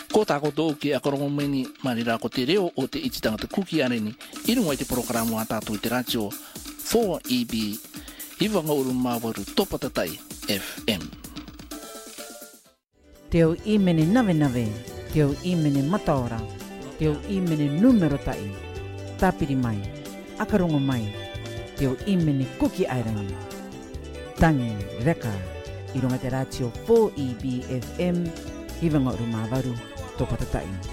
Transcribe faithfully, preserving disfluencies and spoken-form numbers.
Ko tako to ki akarongo meni marira ko te reo o te ititanga te kuki are ni. Irungo i te programo a tātou i te radio four E B. Iwanga uru mawaru topatatai F M. Teo i mene nave nave, teo i mene mataora, teo i mene numero tai, tapiri mai, akarongo mai, teo i mene kuki airangi. Tangi, reka, i runga te radio four E B F M, iwanga uru mawaru topatatai.